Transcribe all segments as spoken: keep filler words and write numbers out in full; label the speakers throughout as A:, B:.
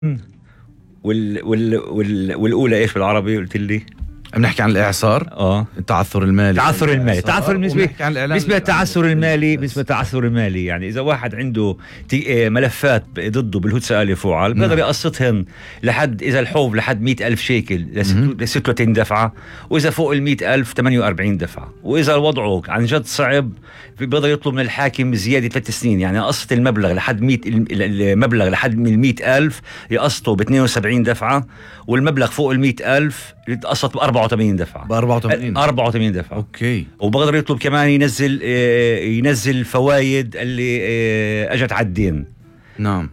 A: مم. وال... وال... وال... والأولى إيش بالعربي قلت لي؟
B: بنحكي عن الإعصار.
A: اه
B: التعثر المالي
A: تعثر المالي تعثر بالنسبة بالنسبة للتعثر المالي بالنسبة للتعثر المالي يعني إذا واحد عنده تي... ملفات ضده بالهوتسا آلي فوعل بيقدر يقسطهن لحد إذا الحوض لحد مئة ألف شيكل ل ستة وثلاثين دفعة، وإذا فوق ال مئة ألف ثمانية وأربعين دفعة، وإذا وضعه عن جد صعب بيقدر يطلب من الحاكم زيادة ثلاث سنين، يعني قسط المبلغ لحد مئة المبلغ لحد من مئة ألف يقسطه ب اثنين وسبعين دفعة، والمبلغ فوق ال مئة ألف يتقسط ب أربعة وثمانين دفعة.
B: ب أربعة وثمانين
A: أربعة وثمانين دفعة.
B: اوكي.
A: وبقدر يطلب كمان ينزل ينزل فوايد اللي اجت على الدين.
B: نعم.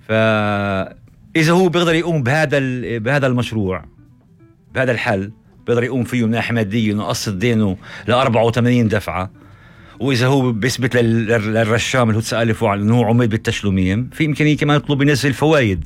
A: فاذا هو بيقدر يقوم بهذا بهذا المشروع بهذا الحل بيقدر يقوم فيه من ناحية مادية انه قسط دينه ل أربعة وثمانين دفعة، واذا هو بيثبت للرشام الهوتسا آلي فوعل انه هو عميد بالتشلوميم في امكانيه كمان يطلب ينزل فوايد،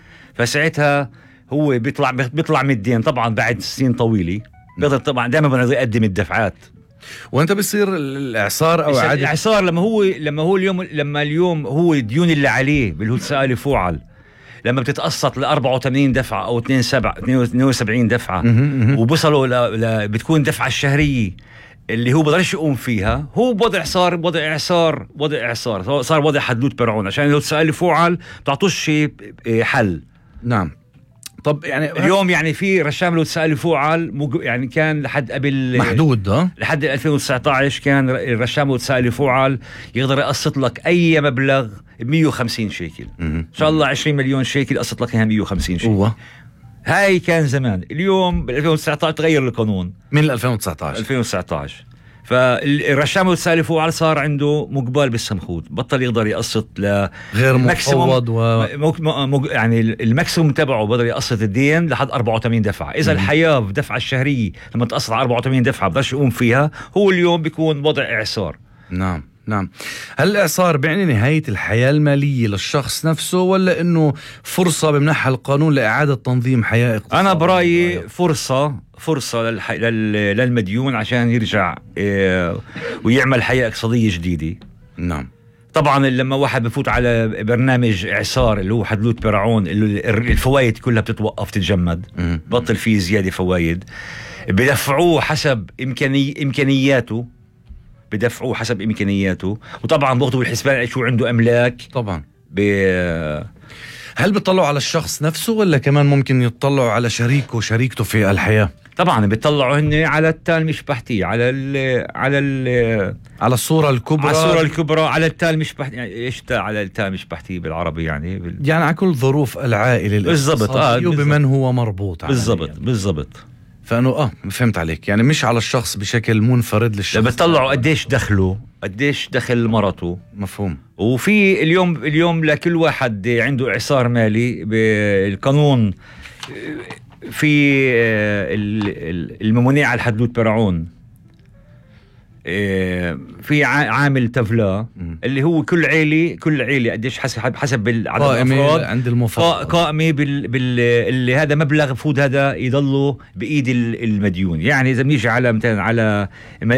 A: فساعتها هو بيطلع بيطلع من الدين طبعا بعد سنين طويله. بيقدر طبعا دائما بده يقدم الدفعات.
B: وانت بصير الاعصار او اعاده
A: الاعصار لما هو لما هو اليوم لما اليوم هو الديون اللي عليه بالهوتسا آلي فوعل لما بتتقسط ل أربعة وثمانين دفعه او اثنين وسبعين دفعه وبصلوا ل... ل... بتكون دفعه الشهريه اللي هو بقدرش يقوم فيها، هو بوضع صار بوضع اعصار وضع اعصار صار وضع حدود فرعون عشان الهوتسا آلي فوعل بتعطوش شيء حل.
B: نعم. طب يعني
A: اليوم يعني في رشام الهوتسا آلي فوعل مج... يعني كان لحد قبل
B: محدود اه
A: لحد ألفين وتسعة عشر كان الرشام الهوتسا آلي فوعل يقدر يقسط لك اي مبلغ مئة وخمسين شيكل. ان شاء الله عشرين مليون شيكل يقسط لك اياها مئة وخمسين شيكل.
B: أوه.
A: هاي كان زمان. اليوم بال ألفين وتسعة عشر تغير القانون
B: من ألفين وتسعة عشر
A: ألفين وتسعة عشر فالرشام الهوتسا آلي فوعل صار عنده مقبال بالسمخوت، بطل يقدر يقسط ل
B: غير مفوض و...
A: م... يعني الماكسيموم تبعه بقدر يقسط الدين لحد أربعة وثمانين دفعة. إذا الحياة بدفعة الشهرية لما تقسط على أربعة وثمانين دفعة بقدرش يقوم فيها، هو اليوم بيكون وضع إعصار.
B: نعم نعم. هل الإعصار بيعني نهاية الحياة المالية للشخص نفسه ولا إنه فرصة بمنحها القانون لإعادة تنظيم حياة اقتصادية؟
A: أنا برأيي فرصة فرصة للح... لل... للمديون عشان يرجع إيه ويعمل حياة اقتصادية جديدة.
B: نعم.
A: طبعا لما واحد بفوت على برنامج إعصار اللي هو حدود فرعون اللي الفوائد كلها بتتوقف تتجمد، بطل فيه زيادة فوائد، بدفعوه حسب إمكاني... إمكانياته بدفعوه حسب إمكانياته، وطبعا بياخذوا بالحسبان شو عنده أملاك.
B: طبعا
A: ب...
B: هل بيطلعوا على الشخص نفسه ولا كمان ممكن يطلعوا على شريكه وشريكته في الحياة؟
A: طبعا بيطلعوا هن على التال مش بحتي على ال على ال
B: على الصورة الكبرى
A: على الصورة الكبرى على التال مش بحتي. يعني ايش على التال مش بحتي بالعربي يعني بال...
B: يعني على كل ظروف العائلة
A: بالضبط. اه
B: وبمن هو مربوط
A: بالضبط بالضبط.
B: فانه اه فهمت عليك، يعني مش على الشخص بشكل منفرد للشخص.
A: بتطلعوا قديش دخله قديش دخل مرته.
B: مفهوم.
A: وفي اليوم اليوم لكل واحد عنده إعصار مالي بالقانون في الممنوع على الحدود فرعون في عامل تفلا اللي هو كل عيلة كل عيلة قديش حسب حسب العدد الأفراد
B: عند المفضل
A: قائمة بال, بال اللي هذا مبلغ فود هذا يضله بإيد المديون. يعني إذا بنيجي على مثلا على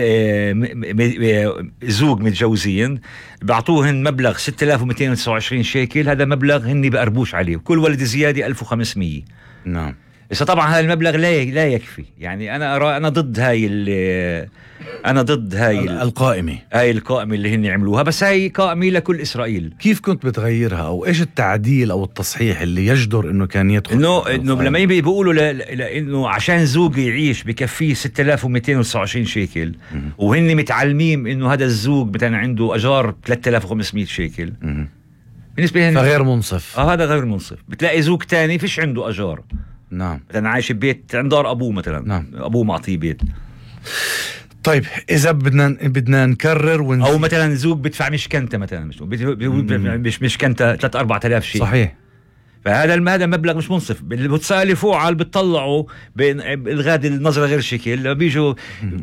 A: زوج متجوزين بعطوهن مبلغ ستة آلاف ومئتين وتسعة وعشرين شيكل، هذا مبلغ هني بقربوش عليه، كل ولد زيادة ألف وخمسمية.
B: نعم.
A: بس طبعا هذا المبلغ لا لا يكفي. يعني انا ارى انا ضد هاي انا ضد هاي
B: القائمه
A: هاي القائمه اللي هن عملوها، بس هاي قائمه لكل اسرائيل.
B: كيف كنت بتغيرها او ايش التعديل او التصحيح اللي يجدر انه كان يدخل؟
A: انه انه لما يبي بيقولوا لانه عشان زوج يعيش بكفيه ستة آلاف ومئتين وتسعة وعشرين شيكل وهن متعلمين انه هذا الزوج مثلا عنده اجار ثلاثة آلاف وخمسمئة شيكل
B: م-
A: بالنسبه لهم
B: فغير منصف.
A: اه هذا غير منصف. بتلاقي زوج تاني فيش عنده اجار.
B: نعم.
A: مثلا عايش ببيت عند دار ابوه مثلا.
B: نعم.
A: ابوه معطيه بيت.
B: طيب اذا بدنا بدنا نكرر ونزيد.
A: او مثلا زوج بدفع مشكنته مثلا مش مش مشكنته ثلاثة أربعة آلاف شيء.
B: صحيح.
A: فهذا هذا مبلغ مش منصف. الهوتسا آلي فوعل بتطلعوا بالغاد النظره غير شكل لما بيجوا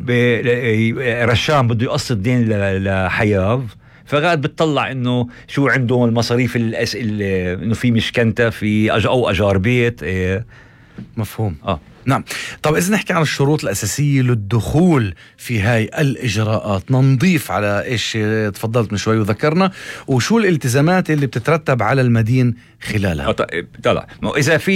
A: رشام بده يقسط دين لحياة فغاد بتطلع انه شو عندهم المصاريف الاسئله انه في مشكنته في أج او اجار بيت. إيه.
B: مفهوم.
A: اه
B: نعم. طب إذا نحكي عن الشروط الأساسية للدخول في هاي الإجراءات، ننضيف على إيش تفضلت من شوي وذكرنا، وشو الالتزامات اللي بتترتب على المدين خلالها؟
A: طلع إذا في